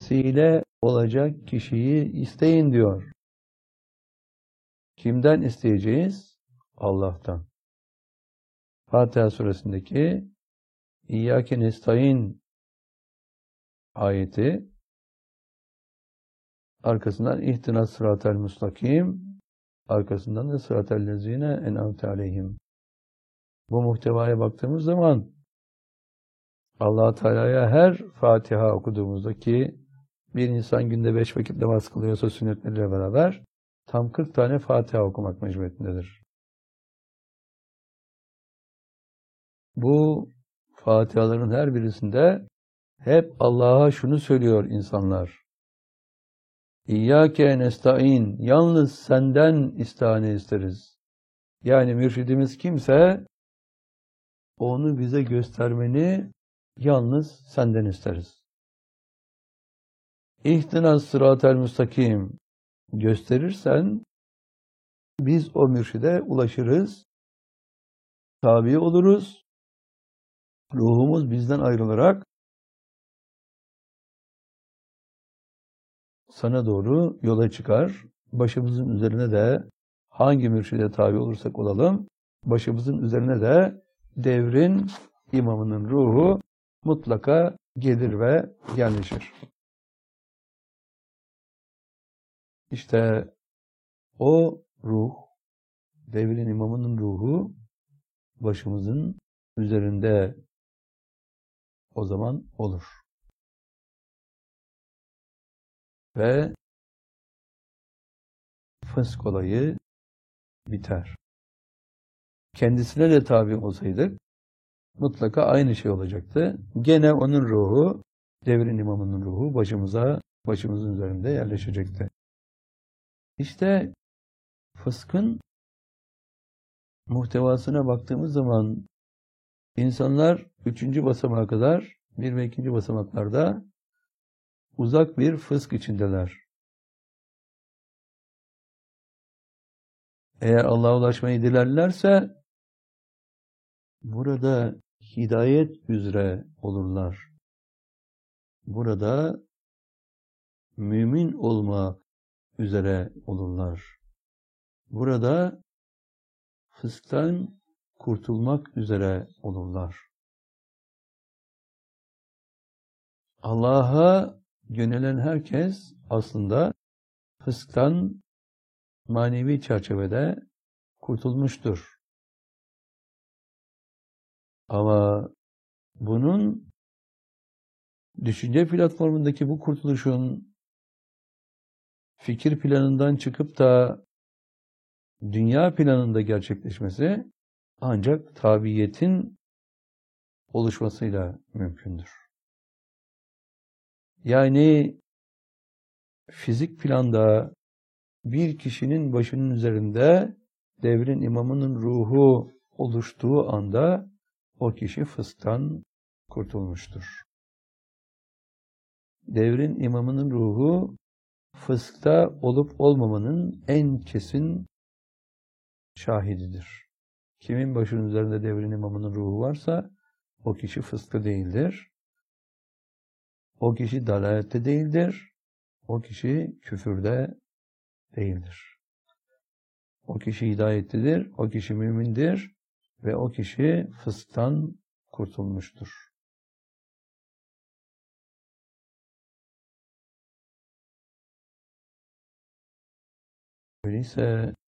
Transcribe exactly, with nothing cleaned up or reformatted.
vesile olacak kişiyi isteyin diyor. Kimden isteyeceğiz? Allah'tan. Fatiha suresindeki İyyâke nestaîn ayeti, arkasından ihtinas sıratel mustakim, arkasından da sıratel lezîne en'amte aleyhim. Bu muhtevaya baktığımız zaman Allah Teala'ya her Fatiha okuduğumuzda, ki bir insan günde beş vakit namaz kılıyorsa sünnetleriyle beraber tam kırk tane Fatiha okumak mecburiyetindedir. Bu Fatihaların her birisinde hep Allah'a şunu söylüyor insanlar: İyyâke nestaîn, yalnız senden istihane isteriz. Yani mürşidimiz kimse onu bize göstermeni yalnız senden isteriz. İhtinas sıratel müstakim, gösterirsen biz o mürşide ulaşırız, tabi oluruz, ruhumuz bizden ayrılarak sana doğru yola çıkar. Başımızın üzerine de hangi mürşide tabi olursak olalım, başımızın üzerine de devrin imamının ruhu mutlaka gelir ve yerleşir. İşte o ruh, devrin imamının ruhu başımızın üzerinde o zaman olur. Ve fısk olayı biter. Kendisine de tabi olsaydık mutlaka aynı şey olacaktı. Gene onun ruhu, devrin imamının ruhu başımıza, başımızın üzerinde yerleşecekti. İşte fıskın muhtevasına baktığımız zaman insanlar üçüncü basamağa kadar, bir ve ikinci basamaklarda uzak bir fısk içindeler. Eğer Allah'a ulaşmayı dilerlerse burada hidayet üzere olurlar. Burada mümin olmak üzere olurlar. Burada fısktan kurtulmak üzere olurlar. Allah'a yönelen herkes aslında fısktan manevi çerçevede kurtulmuştur. Ama bunun düşünce platformundaki bu kurtuluşun fikir planından çıkıp da dünya planında gerçekleşmesi ancak tabiiyetin oluşmasıyla mümkündür. Yani fizik planda bir kişinin başının üzerinde devrin imamının ruhu oluştuğu anda o kişi fısktan kurtulmuştur. Devrin imamının ruhu fıskta olup olmamanın en kesin şahididir. Kimin başının üzerinde devrin imamının ruhu varsa o kişi fıskta değildir. O kişi dalalette değildir. O kişi küfürde değildir. O kişi hidayetlidir. O kişi mümindir. Ve o kişi fısktan kurtulmuştur. Öyleyse